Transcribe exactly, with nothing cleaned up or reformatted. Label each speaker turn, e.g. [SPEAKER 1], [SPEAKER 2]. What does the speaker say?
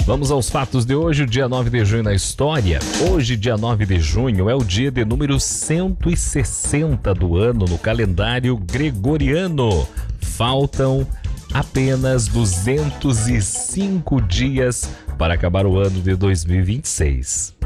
[SPEAKER 1] Vamos aos fatos de hoje, o dia nove de junho na história. Hoje, dia nove de junho, é o dia de número cento e sessenta do ano no calendário gregoriano. Faltam apenas duzentos e cinco dias para acabar o ano de dois mil e vinte e seis.